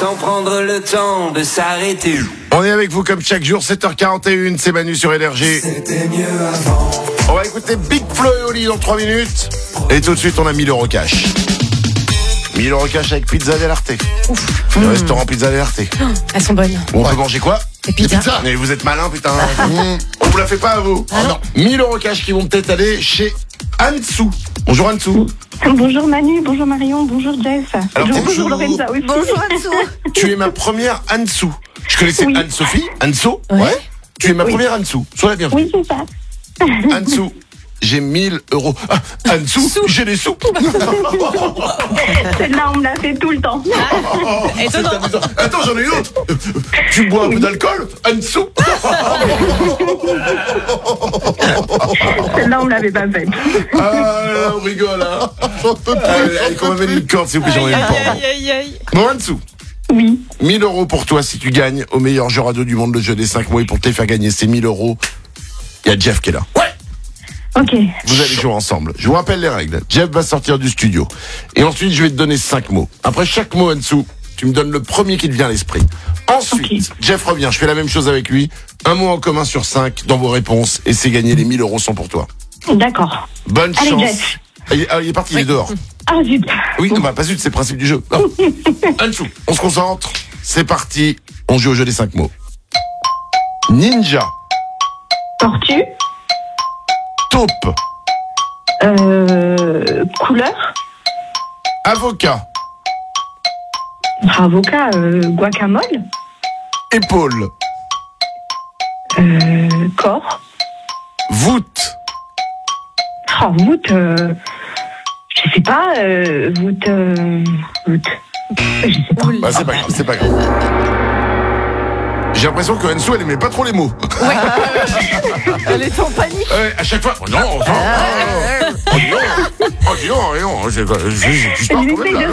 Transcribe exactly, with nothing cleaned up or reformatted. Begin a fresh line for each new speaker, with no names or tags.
sans prendre le temps de s'arrêter.
On est avec vous comme chaque jour, sept heures quarante et une, c'est Manu sur Énergie.
C'était mieux avant.
On va écouter Big Flo et Oli dans trois minutes. Et tout de suite, on a mille euros cash. mille euros cash avec Pizza dell'Arte.
Ouf.
Le
Mmh.
restaurant Pizza dell'Arte.
Oh, elles sont bonnes.
On peut manger quoi?
Des pizzas.
Des pizzas. Mais vous êtes malin, putain. Mmh. On vous la fait pas à vous.
Ah non.
mille euros cash qui vont peut-être aller chez Anne-Sou. Bonjour Anne-Sou.
Bonjour Manu, bonjour Marion, bonjour Jeff.
Alors,
bonjour,
bonjour.
Lorenza aussi.
Bonjour Anne-Sou.
Tu es ma première Anne-Sou. Je connaissais
Oui.
Anne-Sophie. Anne-Sou.
Ouais.
Tu es ma
Oui.
première Anne-Sou. Sois la bienvenue.
Oui, c'est ça.
Anne-Sou. J'ai mille euros. Ah, Anne-Sou, j'ai des sous.
Celle-là, on me la fait tout le temps.
C'est
Étonnant.
amusant. Attends, j'en ai une autre. Tu bois un peu d'alcool? Anne-Sou.
Celle-là, on me l'avait pas faite.
Ah, là, on rigole, hein. J'en peux plus. Allez, allez, qu'on m'amène une corde, s'il vous plaît, j'en ai une
Aïe,
corde.
aïe, aïe, aïe.
Bon, Anne-Sou.
Oui.
mille euros pour toi si tu gagnes au meilleur jeu radio du monde, le jeu des cinq mots. Et pour te les faire gagner ces mille euros, il y a Jeff qui est là. Ouais.
Ok.
Vous allez jouer ensemble. Je vous rappelle les règles. Jeff va sortir du studio. Et ensuite, je vais te donner cinq mots. Après chaque mot, Anne-Sou, tu me donnes le premier qui te vient à l'esprit. Ensuite,
Ok.
Jeff revient. Je fais la même chose avec lui. Un mot en commun sur cinq dans vos réponses. Et c'est gagné. Les mille euros sont pour toi.
D'accord.
Bonne
Allez,
chance.
Jeff.
Ah, il est- ah, il est parti, il est dehors.
Ah, zut.
Oui, non, bah, pas zut, c'est le principe du jeu. Non. Anne-Sou, on se concentre. C'est parti. On joue au jeu des cinq mots. Ninja.
Tortue.
Taupe.
Euh, couleur.
Avocat.
Avocat. Euh, guacamole.
Épaule.
Euh, corps.
Voûte.
Ah, voûte. Euh, je sais pas. Euh, voûte. Euh, voûte. Je sais pas.
Bah, c'est pas grave, c'est pas grave. J'ai l'impression que Anne-Sou, elle aimait pas trop les mots.
Elle est en panique.
Ouais, à chaque fois. Oh non, oh non, oh non, oh non, oh non, c'est quoi, je, je, je, je pars quand même là.